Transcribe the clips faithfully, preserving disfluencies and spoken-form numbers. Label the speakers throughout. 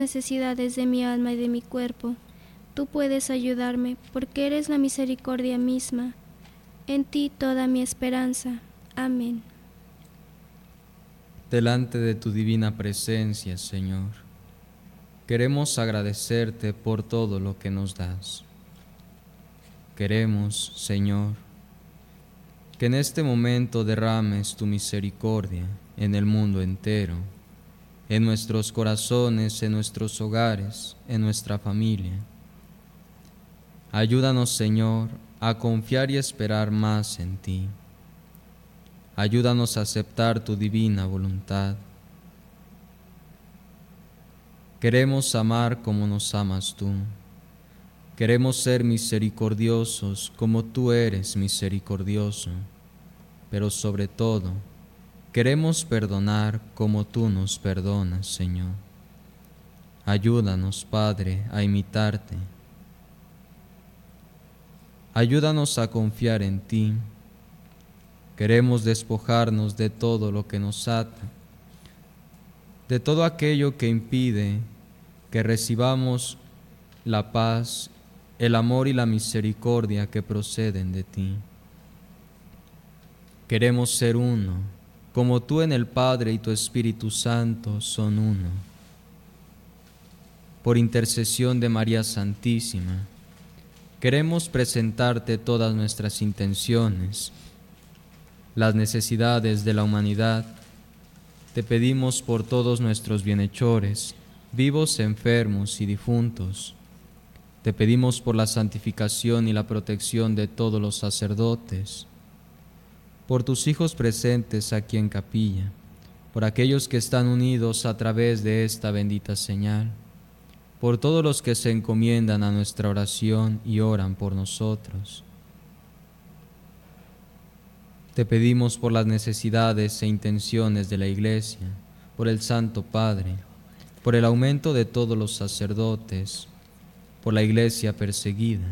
Speaker 1: necesidades de mi alma y de mi cuerpo. Tú puedes ayudarme, porque eres la misericordia misma. En ti toda mi esperanza. Amén.
Speaker 2: Delante de tu divina presencia, Señor, queremos agradecerte por todo lo que nos das. Queremos, Señor, que en este momento derrames tu misericordia en el mundo entero, en nuestros corazones, en nuestros hogares, en nuestra familia. Ayúdanos, Señor, a confiar y esperar más en ti. Ayúdanos a aceptar tu divina voluntad. Queremos amar como nos amas tú. Queremos ser misericordiosos como tú eres misericordioso. Pero sobre todo, queremos perdonar como tú nos perdonas, Señor. Ayúdanos, Padre, a imitarte. Ayúdanos a confiar en ti. Queremos despojarnos de todo lo que nos ata, de todo aquello que impide que recibamos la paz, el amor y la misericordia que proceden de ti. Queremos ser uno, como tú en el Padre y tu Espíritu Santo son uno. Por intercesión de María Santísima, queremos presentarte todas nuestras intenciones, las necesidades de la humanidad. Te pedimos por todos nuestros bienhechores, vivos, enfermos y difuntos. Te pedimos por la santificación y la protección de todos los sacerdotes, por tus hijos presentes aquí en capilla, por aquellos que están unidos a través de esta bendita señal, por todos los que se encomiendan a nuestra oración y oran por nosotros. Te pedimos por las necesidades e intenciones de la Iglesia, por el Santo Padre, por el aumento de todos los sacerdotes, por la Iglesia perseguida.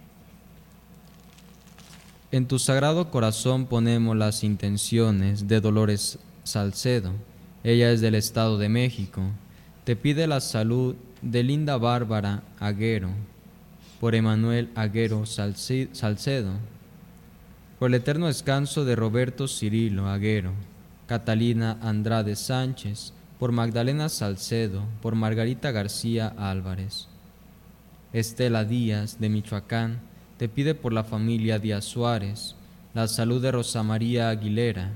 Speaker 2: En tu sagrado corazón ponemos las intenciones de Dolores Salcedo. Ella es del Estado de México. Te pide la salud de Linda Bárbara Aguero, por Emanuel Aguero Salcedo, por el eterno descanso de Roberto Cirilo Aguero, Catalina Andrade Sánchez, por Magdalena Salcedo, por Margarita García Álvarez. Estela Díaz de Michoacán te pide por la familia Díaz Suárez, la salud de Rosa María Aguilera.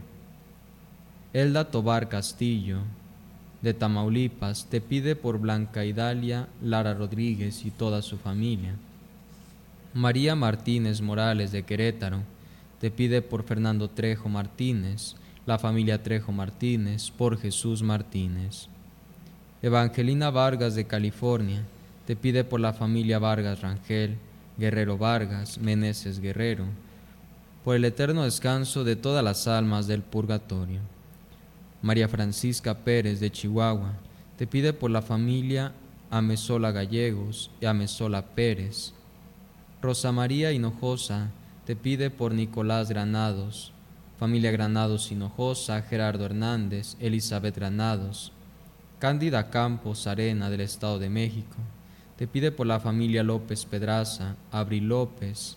Speaker 2: Elda Tobar Castillo de Tamaulipas te pide por Blanca Idalia Lara Rodríguez y toda su familia. María Martínez Morales de Querétaro te pide por Fernando Trejo Martínez, la familia Trejo Martínez, por Jesús Martínez. Evangelina Vargas de California te pide por la familia Vargas Rangel, Guerrero Vargas, Meneses Guerrero, por el eterno descanso de todas las almas del purgatorio. María Francisca Pérez de Chihuahua te pide por la familia Amesola Gallegos y Amesola Pérez. Rosa María Hinojosa te pide por Nicolás Granados, familia Granados Hinojosa, Gerardo Hernández, Elizabeth Granados. Cándida Campos Arena del Estado de México te pide por la familia López Pedraza, Abril López,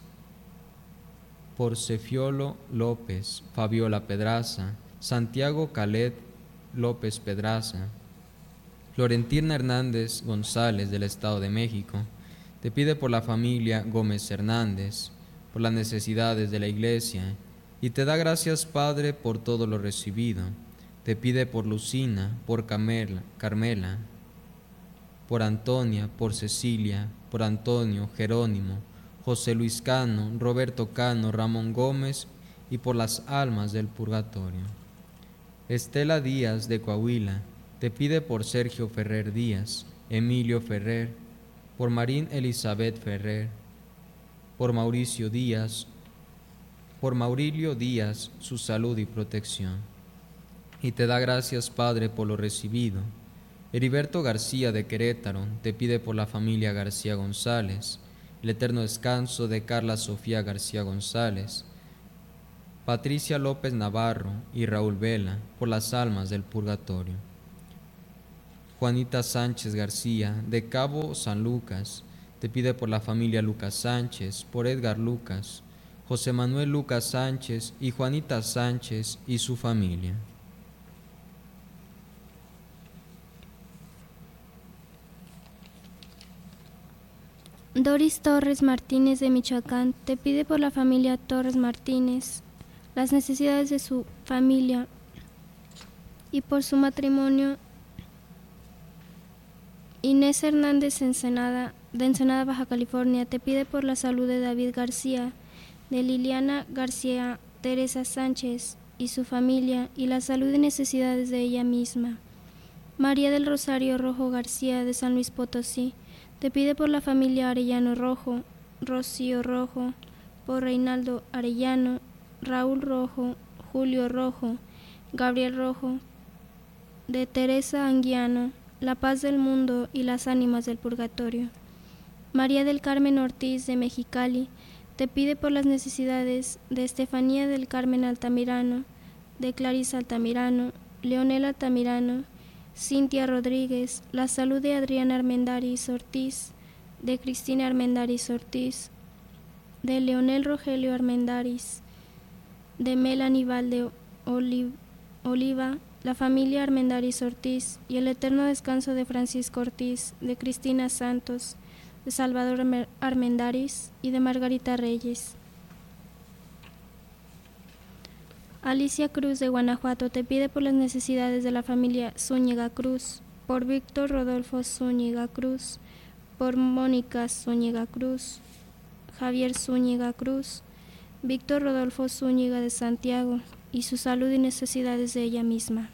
Speaker 2: por Cefiolo López, Fabiola Pedraza, Santiago Calet López Pedraza. Florentina Hernández González del Estado de México te pide por la familia Gómez Hernández, por las necesidades de la Iglesia, y te da gracias, Padre, por todo lo recibido. Te pide por Lucina, por Carmela, Carmela, por Antonia, por Cecilia, por Antonio, Jerónimo, José Luis Cano, Roberto Cano, Ramón Gómez y por las almas del purgatorio. Estela Díaz de Coahuila te pide por Sergio Ferrer Díaz, Emilio Ferrer, por Marín Elizabeth Ferrer, por Mauricio Díaz, por Maurilio Díaz, su salud y protección. Y te da gracias, Padre, por lo recibido. Heriberto García de Querétaro te pide por la familia García González, el eterno descanso de Carla Sofía García González, Patricia López Navarro y Raúl Vela, por las almas del purgatorio. Juanita Sánchez García, de Cabo San Lucas, te pide por la familia Lucas Sánchez, por Edgar Lucas, José Manuel Lucas Sánchez y Juanita Sánchez y su familia.
Speaker 1: Doris Torres Martínez de Michoacán te pide por la familia Torres Martínez, las necesidades de su familia y por su matrimonio. Inés Hernández Ensenada, de Ensenada, Baja California, te pide por la salud de David García, de Liliana García, Teresa Sánchez y su familia y la salud y necesidades de ella misma. María del Rosario Rojo García, de San Luis Potosí, te pide por la familia Arellano Rojo, Rocío Rojo, por Reinaldo Arellano, Raúl Rojo, Julio Rojo, Gabriel Rojo, de Teresa Anguiano, la paz del mundo y las ánimas del purgatorio. María del Carmen Ortiz de Mexicali, te pide por las necesidades de Estefanía del Carmen Altamirano, de Clarisa Altamirano, Leonel Altamirano, Cintia Rodríguez, la salud de Adriana Armendáriz Ortiz, de Cristina Armendáriz Ortiz, de Leonel Rogelio Armendáriz, de Melanie Valde Oliva, la familia Armendáriz Ortiz y el eterno descanso de Francisco Ortiz, de Cristina Santos, de Salvador Armendáriz y de Margarita Reyes. Alicia Cruz de Guanajuato te pide por las necesidades de la familia Zúñiga Cruz, por Víctor Rodolfo Zúñiga Cruz, por Mónica Zúñiga Cruz, Javier Zúñiga Cruz, Víctor Rodolfo Zúñiga de Santiago y su salud y necesidades de ella misma.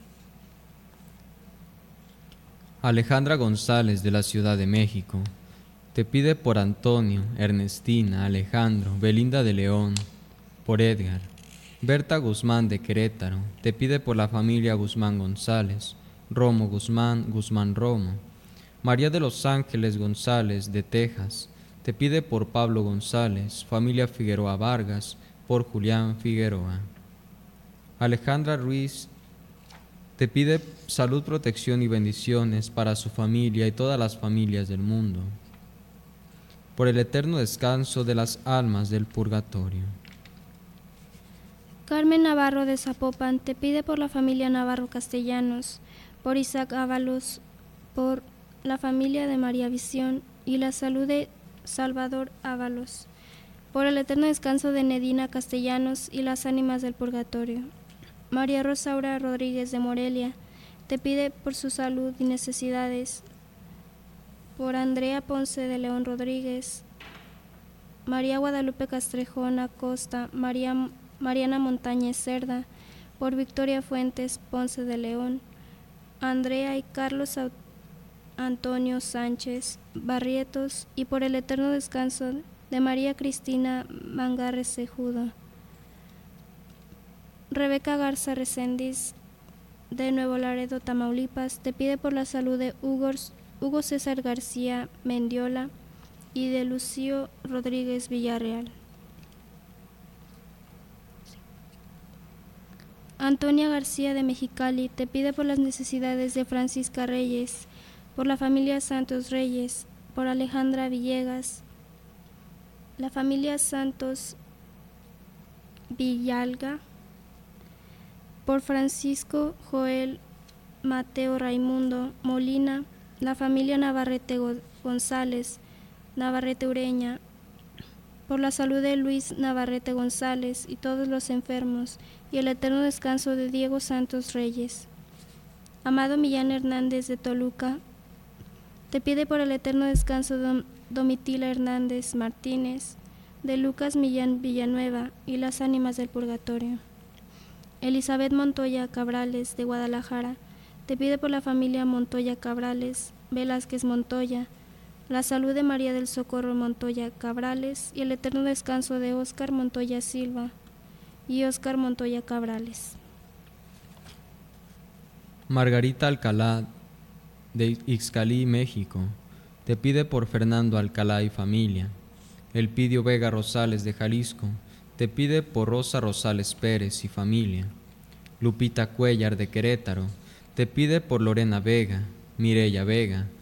Speaker 2: Alejandra González de la Ciudad de México te pide por Antonio, Ernestina, Alejandro, Belinda de León, por Edgar. Berta Guzmán de Querétaro te pide por la familia Guzmán González, Romo Guzmán, Guzmán Romo. María de los Ángeles González de Texas te pide por Pablo González, familia Figueroa Vargas, por Julián Figueroa. Alejandra Ruiz te pide salud, protección y bendiciones para su familia y todas las familias del mundo, por el eterno descanso de las almas del purgatorio.
Speaker 1: Carmen Navarro de Zapopan te pide por la familia Navarro Castellanos, por Isaac Ábalos, por la familia de María Visión y la salud de Salvador Ábalos, por el eterno descanso de Nedina Castellanos y las ánimas del purgatorio. María Rosaura Rodríguez de Morelia te pide por su salud y necesidades, por Andrea Ponce de León Rodríguez, María Guadalupe Castrejón Acosta, María Mariana Montañez Cerda, por Victoria Fuentes Ponce de León, Andrea y Carlos Antonio Sánchez Barrietos y por el eterno descanso de María Cristina Mangarres Cejudo. Rebeca Garza Reséndiz de Nuevo Laredo, Tamaulipas, te pide por la salud de Hugo, Hugo César García Mendiola y de Lucio Rodríguez Villarreal. Antonia García de Mexicali te pide por las necesidades de Francisca Reyes, por la familia Santos Reyes, por Alejandra Villegas, la familia Santos Villalga, por Francisco Joel Mateo Raimundo Molina, la familia Navarrete González, Navarrete Ureña, por la salud de Luis Navarrete González y todos los enfermos, y el eterno descanso de Diego Santos Reyes. Amado Millán Hernández de Toluca te pide por el eterno descanso de Domitila Hernández Martínez, de Lucas Millán Villanueva y las ánimas del purgatorio. Elizabeth Montoya Cabrales de Guadalajara te pide por la familia Montoya Cabrales, Velázquez Montoya, la salud de María del Socorro Montoya Cabrales y el eterno descanso de Óscar Montoya Silva y Óscar Montoya Cabrales.
Speaker 2: Margarita Alcalá de Ixcalí, México, te pide por Fernando Alcalá y familia. Elpidio Vega Rosales de Jalisco te pide por Rosa Rosales Pérez y familia. Lupita Cuellar de Querétaro te pide por Lorena Vega. Mireya Vega,